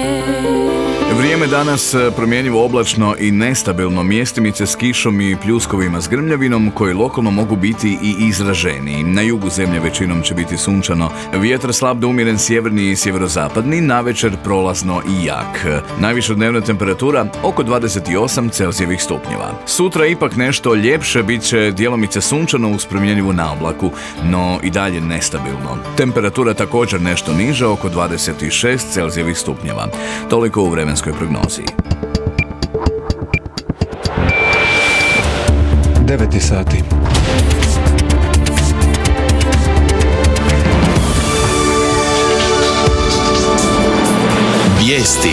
Vrijeme danas promjenjivo oblačno i nestabilno, mjestimice s kišom i pljuskovima s grmljavinom koji lokalno mogu biti i izraženiji. Na jugu zemlje većinom će biti sunčano, vjetar slab do umjeren sjeverni i sjeverozapadni, navečer prolazno i jak. Najviša dnevna temperatura oko 28 Celzijevih stupnjeva. Sutra ipak nešto ljepše, bit će djelomice sunčano uz promjenjivu naoblaku, no i dalje nestabilno. Temperatura također nešto niža, oko 26 Celzijevih stupnjeva. Toliko u vremenskoj prognozi. 9 sati. Vijesti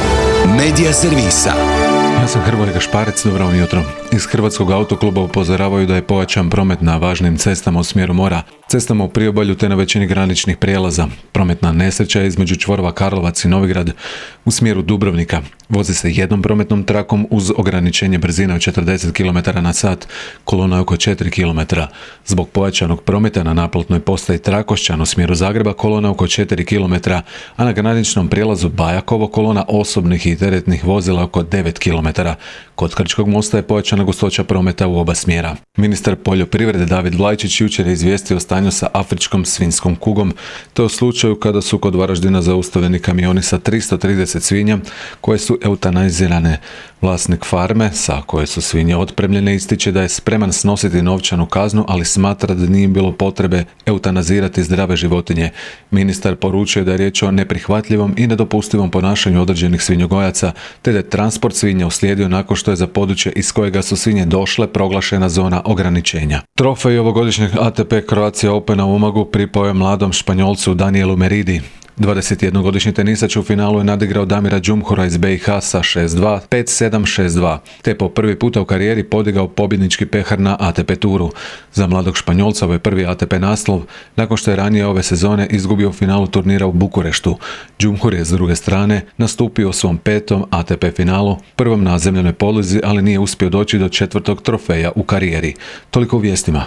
Medija servisa. Ja sam Hrvoje Gašparec, dobro vam jutro. Iz Hrvatskog autokluba upozoravaju da je pojačan promet na važnim cestama u smjeru mora, cestama u priobalju te na većini graničnih prijelaza. Prometna nesreća je između čvorova Karlovac i Novigrad u smjeru Dubrovnika. Vozi se jednom prometnom trakom uz ograničenje brzine od 40 km/h, kolona je oko 4 km. Zbog pojačanog prometa na naplatnoj postaji Trakošćan u smjeru Zagreba kolona oko 4 km, a na graničnom prijelazu Bajakovo kolona osobnih i teretnih vozila oko 9 km. Kod Krčkog mosta je pojačana gustoća prometa u oba smjera. Ministar poljoprivrede David Vlajčić jučer je izvijestio o stanju sa afričkom svinjskom kugom, te o slučaju kada su kod Varaždina zaustavljeni kamioni sa 330 svinja koje su eutanazirane. Vlasnik farme sa koje su svinje otpremljene ističe da je spreman snositi novčanu kaznu, ali smatra da nije bilo potrebe eutanazirati zdrave životinje. Ministar poručuje da je riječ o neprihvatljivom i nedopustivom ponašanju određenih svinjogojaca, te da je transport svinja uslijedio nakon što je za područje iz kojega su svinje došle proglašena zona ograničenja. Trofej ovogodišnjeg ATP Croatia Opena u Umagu pripao je mladom Španjolcu Danielu Meridi. 21-godišnji tenisač u finalu je nadigrao Damira Džumhura iz BiH sa 6-2, 5-7, 6-2, te po prvi puta u karijeri podigao pobjednički pehar na ATP turu. Za mladog Španjolca ovo je prvi ATP naslov, nakon što je ranije ove sezone izgubio finalu turnira u Bukureštu. Džumhur je s druge strane nastupio u svom 5. ATP finalu, prvom na zemljanoj podlozi, ali nije uspio doći do 4. trofeja u karijeri. Toliko u vijestima.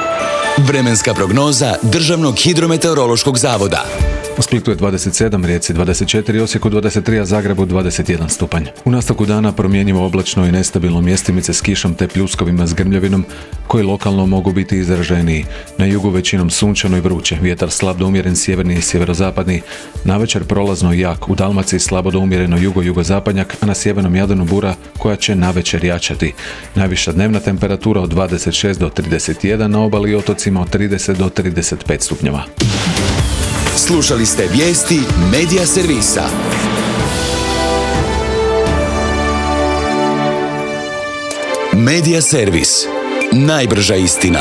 Vremenska prognoza Državnog hidrometeorološkog zavoda. U Splitu je 27, Rijeci 24, Osijeku 23, a Zagrebu 21 stupanj. U nastavku dana promjenjivo oblačno i nestabilno, mjestimice s kišom te pljuskovima s grmljavinom koji lokalno mogu biti izraženiji. Na jugu većinom sunčano i vruće, vjetar slab do umjeren sjeverni i sjeverozapadni, navečer prolazno i jak, u Dalmaciji slabo do umjereno jugozapadnjak, a na sjevernom Jadranu bura koja će navečer jačati. Najviša dnevna temperatura od 26 do 31, na obali i otocima od 30 do 35 stupnjeva. Slušali ste vijesti Medija servisa. Medija servis. Najbrža istina.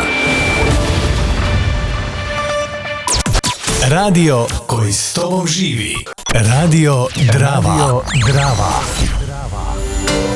Radio koji s tobom živi. Radio Drava.